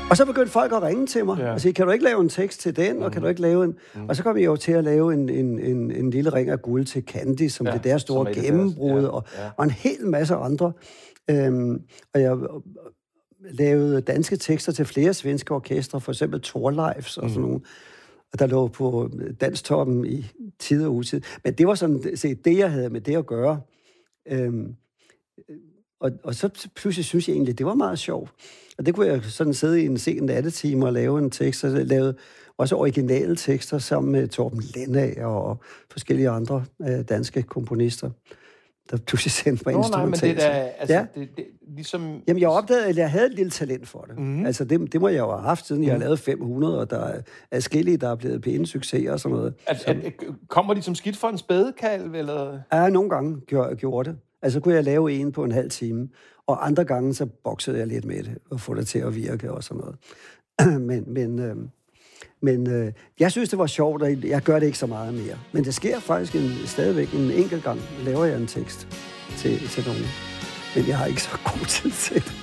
Og så begyndte folk at ringe til mig og sige, kan du ikke lave en tekst til den, og kan du ikke lave en... Og så kom jeg jo til at lave en lille ring af guld til Candy, som det der store gennembrud, og en hel masse andre. Og jeg lavede danske tekster til flere svenske orkestre, for eksempel Thorleifs og sådan nogle, og der lå på Danstoppen i tid og utid. Men det var sådan set det, jeg havde med det at gøre. Og så pludselig synes jeg egentlig, det var meget sjovt. Og det kunne jeg sådan sidde i en sen nattetime og lave en tekst, og lavede også originale tekster sammen med Torben Lendager og forskellige andre danske komponister, der pludselig sendte mig instrumentaler. Men det er det ligesom... Jamen, jeg opdagede, at jeg havde et lille talent for det. Altså, det må jeg jo have haft, siden jeg har lavet 500, og der er adskillige, der er blevet pæne succeser og sådan noget. Kommer de som skidt for en spædekalv, eller? Ja, nogle gange gjorde det. Altså, kunne jeg lave en på en halv time, og andre gange, så boksede jeg lidt med det, og få det til at virke og sådan noget. Men jeg synes, det var sjovt, og jeg gør det ikke så meget mere. Men det sker faktisk stadigvæk en enkelt gang, laver jeg en tekst til nogen. Men jeg har ikke så god tid til det.